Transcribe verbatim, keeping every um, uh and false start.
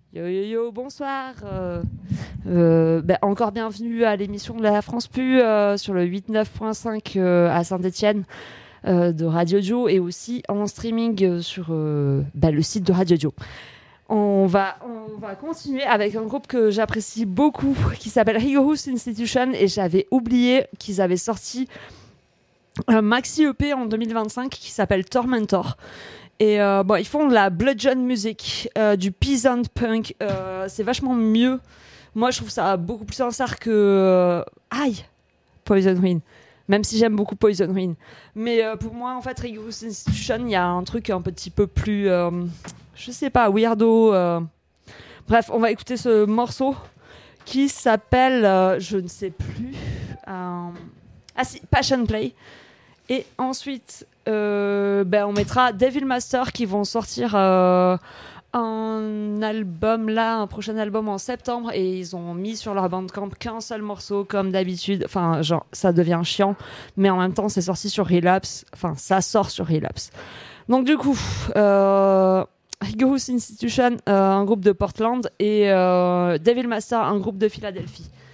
Yo yo yo, bonsoir. Euh, euh, bah, encore bienvenue à l'émission de la France Pu euh, sur le quatre-vingt-neuf point cinq euh, à Saint-Étienne euh, de Radio Dio et aussi en streaming euh, sur euh, bah, le site de Radio Dio. On va, on va continuer avec un groupe que j'apprécie beaucoup qui s'appelle Rigorous Institution et j'avais oublié qu'ils avaient sorti un maxi E P en deux mille vingt-cinq qui s'appelle Tormentor. Et euh, bon, ils font de la bludgeon music, euh, du peasant punk. Euh, c'est vachement mieux. Moi, je trouve ça beaucoup plus sincère que. Euh... Aïe! Poison Ruin. Même si j'aime beaucoup Poison Ruin. Mais euh, pour moi, en fait, Rigorous Institution, il y a un truc un petit peu plus. Euh, je sais pas, weirdo. Euh... Bref, on va écouter ce morceau qui s'appelle. Euh, je ne sais plus. Euh... Ah si, Passion Play. Et ensuite. Euh, ben on mettra Devil Master qui vont sortir euh, un album là, un prochain album en septembre et ils ont mis sur leur Bandcamp qu'un seul morceau comme d'habitude. Enfin, genre ça devient chiant, mais en même temps c'est sorti sur Relapse. Enfin, ça sort sur Relapse. Donc du coup, euh, Rigorous Institution, euh, un groupe de Portland et euh, Devil Master, un groupe de Philadelphie.